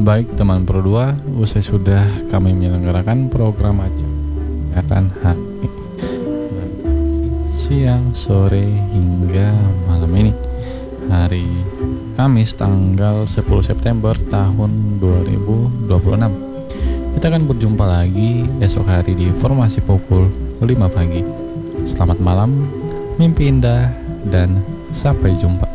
Baik teman Pro 2, usai sudah kami menyelenggarakan program acara hari siang, sore, hingga malam ini, hari Kamis tanggal 10 September tahun 2026. Kita akan berjumpa lagi esok hari di formasi pukul 5 pagi. Selamat malam, mimpi indah, dan sampai jumpa.